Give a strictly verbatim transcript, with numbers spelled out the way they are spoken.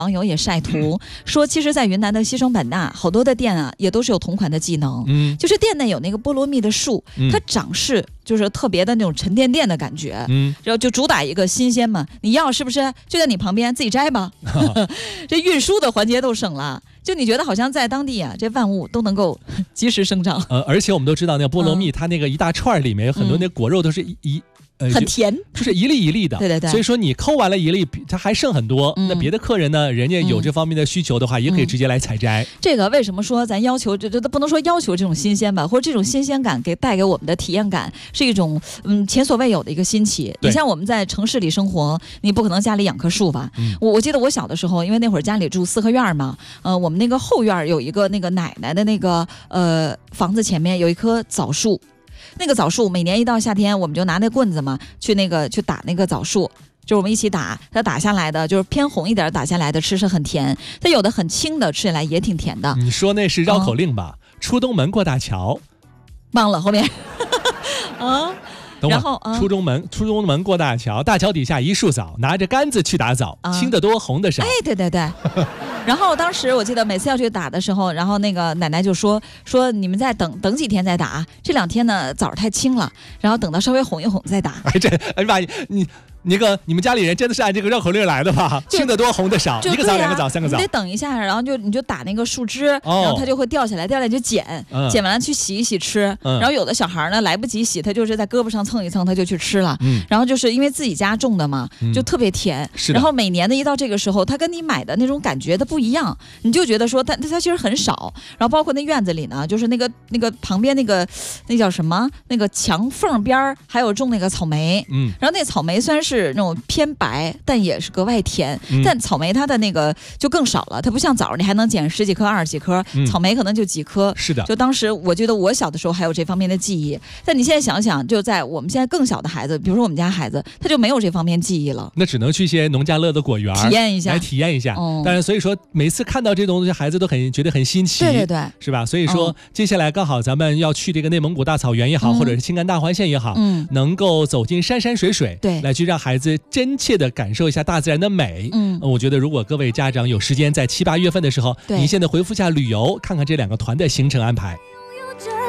网友也晒图、嗯、说，其实在云南的西双版纳好多的店啊也都是有同款的技能，嗯，就是店内有那个菠萝蜜的树、嗯、它长势就是特别的那种沉甸甸的感觉，嗯，然后就主打一个新鲜嘛，你要是不是就在你旁边自己摘吧、哦、这运输的环节都省了，就你觉得好像在当地啊这万物都能够及时生长。 呃，而且我们都知道那个菠萝蜜、嗯、它那个一大串里面有很多那果肉都是一、嗯呃、很甜， 就是一粒一粒的， 对对对， 所以说你抠完了一粒它还剩很多、嗯、那别的客人呢人家有这方面的需求的话、嗯、也可以直接来采摘、嗯、 这个为什么说咱要求这这不能说要求这种新鲜吧，或者这种新鲜感给带给我们的体验感是一种嗯前所未有的一个新奇。你像我们在城市里生活，你不可能家里养棵树吧、嗯、我我记得我小的时候，因为那会儿家里住四合院嘛，呃我们那个后院有一个那个奶奶的那个呃房子前面有一棵枣树，那个枣树每年一到夏天我们就拿那棍子嘛去那个去打那个枣树，就是我们一起打，它打下来的就是偏红一点打下来的吃是很甜，它有的很轻的吃起来也挺甜的。 你说那是绕口令吧、嗯、出东门过大桥， 忘了后面啊然后、啊、出中门出中门过大桥，大桥底下一树枣，拿着杆子去打枣、啊、青的多红的少。 哎对对对然后当时我记得每次要去打的时候，然后那个奶奶就说说你们再等等几天再打，这两天呢枣太轻了，然后等到稍微红一红再打。 哎这哎妈你那个你们家里人真的是按这个绕口令来的吧？青的多红的少，一个枣、啊、两个枣三个枣， 你得等一下，然后就你就打那个树枝、哦、然后它就会掉下来，掉下来就捡、嗯、捡完了去洗一洗吃、嗯、然后有的小孩呢来不及洗，他就是在胳膊上蹭一蹭他就去吃了、嗯、然后就是因为自己家种的嘛、嗯、就特别甜，是然后每年的一到这个时候它跟你买的那种感觉的不一样，你就觉得说它它其实很少，然后包括那院子里呢就是那个那个旁边那个那叫什么那个墙缝边还有种那个草莓，嗯，然后那草莓虽然是那种偏白但也是格外甜、嗯、但草莓它的那个就更少了，它不像枣你还能捡十几颗二十几颗、嗯、草莓可能就几颗， 是的， 就当时我觉得我小的时候还有这方面的记忆，但你现在想想就在我们现在更小的孩子，比如说我们家孩子他就没有这方面记忆了， 那只能去一些农家乐的果园体验一下来体验一下、嗯、当然所以说每次看到这种东西孩子都很觉得很新奇， 对对对， 是吧？所以说、嗯、接下来刚好咱们要去这个内蒙古大草原也好、嗯、或者是青甘大环线也好、嗯、能够走进山山水水，对，来去让孩子真切的感受一下大自然的美。嗯，我觉得如果各位家长有时间在七八月份的时候，您现在回复下旅游看看这两个团的行程安排。